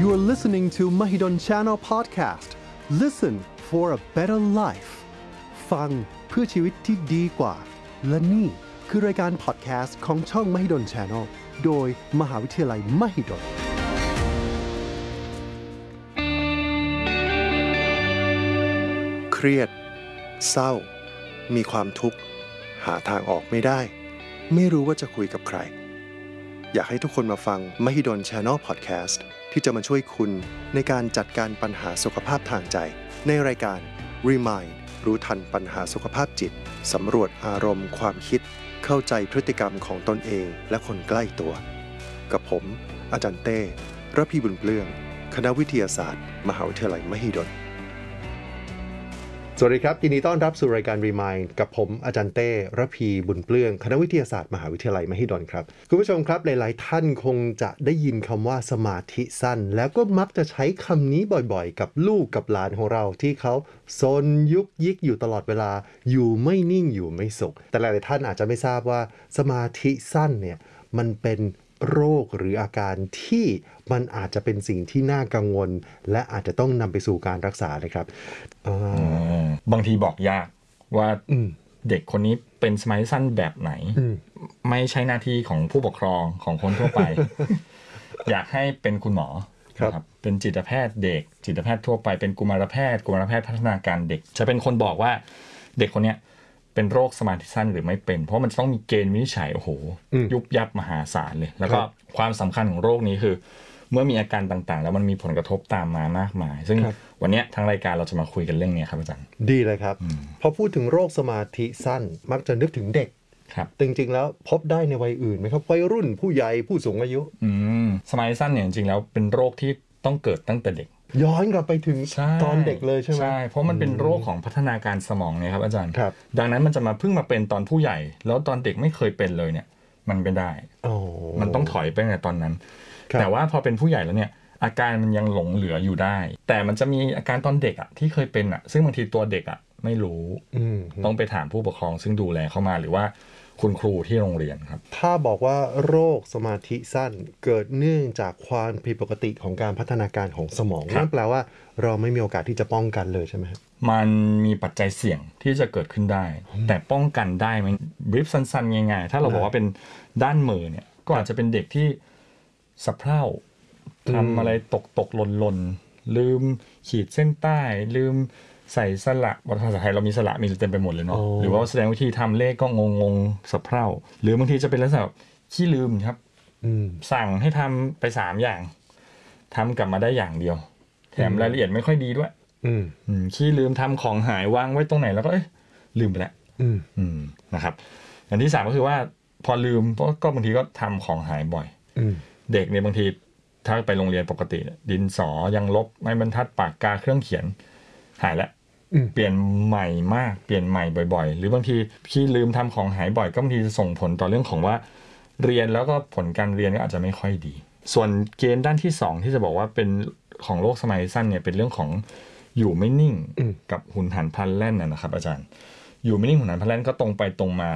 You're listening to Mahidol Channel Podcast. Listen for a better life. ฟังเพื่อชีวิตที่ดีกว่าและนี่คือรายการพอดแคสต์ของช่อง Mahidol Channel โดยมหาวิทยาลัย Mahidolเครียดเศร้ามีความทุกข์หาทางออกไม่ได้ไม่รู้ว่าจะคุยกับใครอยากให้ทุกคนมาฟัง Mahidol Channel Podcast ที่จะมาช่วยคุณในการจัดการปัญหาสุขภาพทางใจในรายการ Remind รู้ทันปัญหาสุขภาพจิตสำรวจอารมณ์ความคิดเข้าใจพฤติกรรมของตนเองและคนใกล้ตัวกับผมอาจารย์เต้ระพีบุญเปลื้องคณะวิทยาศาสตร์มหาวิทยาลัย Mahidolสวัสดีครับยินดีต้อนรับสู่รายการ Remind กับผมอาจารย์เต้ระพีบุญเปลื้องคณะวิทยาศาสตร์มหาวิทยาลัย Mahidol ครับคุณผู้ชมครับหลายๆท่านคงจะได้ยินคำว่าสมาธิสั้นแล้วก็มักจะใช้คำนี้บ่อยๆกับลูกกับหลานของเราที่เขาซนยุกยิกอยู่ตลอดเวลาอยู่ไม่นิ่งอยู่ไม่สุขแต่หลายๆท่านอาจจะไม่ทราบว่าสมาธิสั้นเนี่ยมันเป็นโรคหรืออาการที่มันอาจจะเป็นสิ่งที่น่ากังวลและอาจจะต้องนำไปสู่การรักษาเลยครับบางทีบอกยากว่าเด็กคนนี้เป็นสมาธิสั้นแบบไหนไม่ใช่หน้าที่ของผู้ปกครองของคนทั่วไป อยากให้เป็นคุณหมอครับเป็นจิตแพทย์เด็กจิตแพทย์ทั่วไปเป็นกุมารแพทย์พัฒนาการเด็กจะเป็นคนบอกว่าเด็กคนเนี้ยเป็นโรคสมาธิสั้นหรือไม่เป็นเพราะมันต้องมีเกณฑ์วินิจฉัยโอ้โหยุบยับมหาศาลเลยแล้วก็ความสำคัญของโรคนี้คือเมื่อมีอาการต่างๆแล้วมันมีผลกระทบตามมามากมายซึ่งวันนี้ทางรายการเราจะมาคุยกันเรื่องนี้ครับอาจารย์ดีเลยครับพอพูดถึงโรคสมาธิสั้นมักจะนึกถึงเด็กครับจริงๆแล้วพบได้ในวัยอื่นไหมครับวัยรุ่นผู้ใหญ่ผู้สูงอายุสมาธิสั้นเนี่ยจริงๆแล้วเป็นโรคที่ต้องเกิดตั้งแต่เด็กย้อนกลับไปถึงตอนเด็กเลยใช่ไหมใช่เพราะมันเป็นโรคของพัฒนาการสมองเนี่ยครับอาจารย์ดังนั้นมันจะมาเพิ่งมาเป็นตอนผู้ใหญ่แล้วตอนเด็กไม่เคยเป็นเลยเนี่ยมันไม่ได้มันต้องถอยไปตั้งแต่ตอนนั้นแต่ว่าพอเป็นผู้ใหญ่แล้วเนี่ยอาการมันยังหลงเหลืออยู่ได้แต่มันจะมีอาการตอนเด็กอ่ะที่เคยเป็นอ่ะซึ่งบางทีตัวเด็กอ่ะไม่รู้ต้องไปถามผู้ปกครองซึ่งดูแลเข้ามาหรือว่าคุณครูที่โรงเรียนครับถ้าบอกว่าโรคสมาธิสั้นเกิดเนื่องจากความผิดปกติของการพัฒนาการของสมองนั่นแปลว่าเราไม่มีโอกาสที่จะป้องกันเลยใช่ไหมครับมันมีปัจจัยเสี่ยงที่จะเกิดขึ้นได้แต่ป้องกันได้ไหมบรีฟสั้นๆง่ายๆถ้าเราบอกว่าเป็นด้านมือเนี่ยก็อาจจะเป็นเด็กที่สะเพร่าทำอะไรตกหล่นลืมขีดเส้นใต้ลืมใส่สระภาษาไทยเรามีสระมีเต็มไปหมดเลยเนาะหรือว่าแสดงวิธีทำเลขก็งงสะเพร่าหรือบางทีจะเป็นลักษณะขี้ลืมครับสั่งให้ทำไป3อย่างทำกลับมาได้อย่างเดียวแถมรายละเอียดไม่ค่อยดีด้วยขี้ลืมทำของหายวางไว้ตรงไหนแล้วก็ลืมไปแล้วนะครับอย่างที่3ก็คือว่าพอลืมก็บางทีก็ทำของหายบ่อยเด็กเนี่ยบางทีถ้าไปโรงเรียนปกติดินสอยังลบไม้บรรทัดปากกาเครื่องเขียนหายแล้วเปลี่ยนใหม่มากเปลี่ยนใหม่บ่อยๆหรือบางทีพี่ลืมทำของหายบ่อยก็บางทีจะส่งผลต่อเรื่องของว่าเรียนแล้วก็ผลการเรียนก็อาจจะไม่ค่อยดีส่วนเกณฑ์ด้านที่2ที่จะบอกว่าเป็นของโรคสมาธิสั้นเนี่ยเป็นเรื่องของอยู่ไม่นิ่งกับหุนหันพลันแล่นนะครับอาจารย์อยู่ไม่นิ่งหุนหันพลันแล่นก็ตรงไปตรงมา